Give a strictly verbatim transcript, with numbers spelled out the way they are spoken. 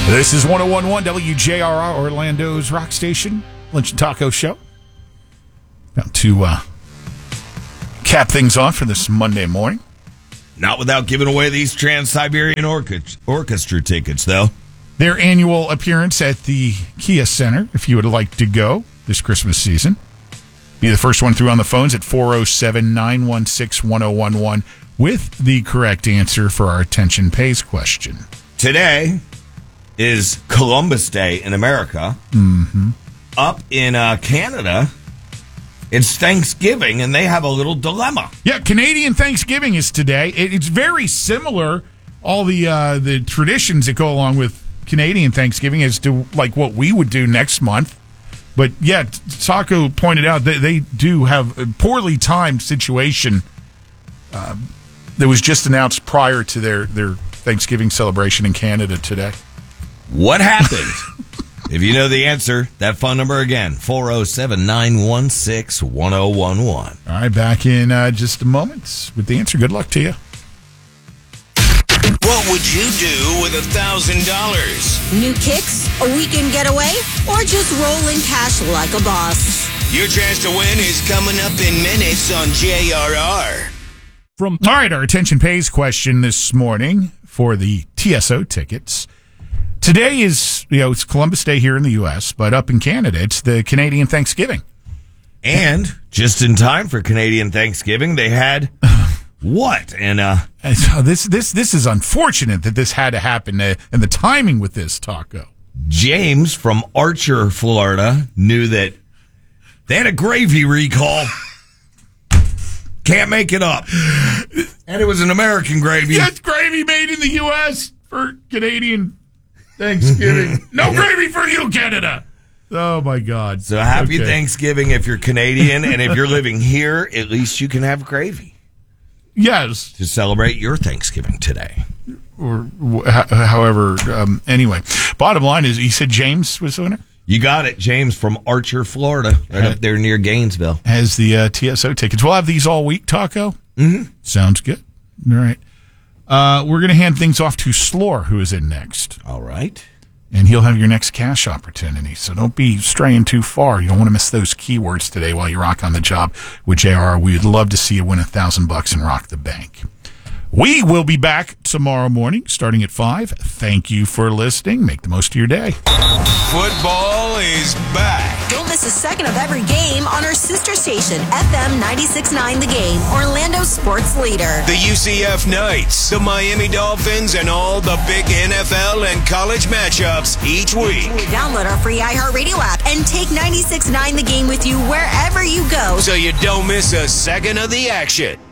This is one oh one point one W J R R, Orlando's rock station, Lunch and Taco Show. About to uh, cap things off for this Monday morning. Not without giving away these Trans-Siberian Orchestra, Orchestra tickets, though. Their annual appearance at the Kia Center, if you would like to go this Christmas season. Be the first one through on the phones at four oh seven, nine one six, one oh one one with the correct answer for our Attention Pays question. Today is Columbus Day in America. Mm-hmm. Up in uh, Canada, it's Thanksgiving, and they have a little dilemma. Yeah, Canadian Thanksgiving is today. It, it's very similar, all the uh, the traditions that go along with Canadian Thanksgiving as to like what we would do next month. But yeah, Taco pointed out that they do have a poorly timed situation uh, that was just announced prior to their, their Thanksgiving celebration in Canada today. What happened? If you know the answer, that phone number again, four oh seven, nine one six, one oh one one. All right, back in uh, just a moment with the answer. Good luck to you. What would you do with a thousand dollars? New kicks, a weekend getaway, or just rolling cash like a boss? Your chance to win is coming up in minutes on J R R. From All right, our Attention Pays question this morning for the T S O tickets. Today is, you know, it's Columbus Day here in the U S, but up in Canada, it's the Canadian Thanksgiving. And just in time for Canadian Thanksgiving, they had what? And uh, and so this this this is unfortunate that this had to happen, uh, and the timing with this, Taco. James from Archer, Florida, knew that they had a gravy recall. Can't make it up. And it was an American gravy. Yes, gravy made in the U S for Canadian Thanksgiving. No gravy for you, Canada. Oh, my God. So happy Okay. Thanksgiving if you're Canadian, and if you're living here, at least you can have gravy. Yes. To celebrate your Thanksgiving today. Or wh- however, um, anyway. Bottom line is, he said James was the winner? You got it. James from Archer, Florida, right up there near Gainesville. Has the uh, T S O tickets. We'll have these all week, Taco. Mm-hmm. Sounds good. All right. Uh, we're going to hand things off to Slor, who is in next. All right. And he'll have your next cash opportunity. So don't be straying too far. You don't want to miss those keywords today while you rock on the job with J R R. We'd love to see you win a thousand bucks and rock the bank. We will be back tomorrow morning, starting at five. Thank you for listening. Make the most of your day. Football is back. Don't miss a second of every game on our sister station, F M ninety-six point nine The Game, Orlando sports leader. The U C F Knights, the Miami Dolphins, and all the big N F L and college matchups each week. Download our free iHeartRadio app and take ninety-six point nine The Game with you wherever you go. So you don't miss a second of the action.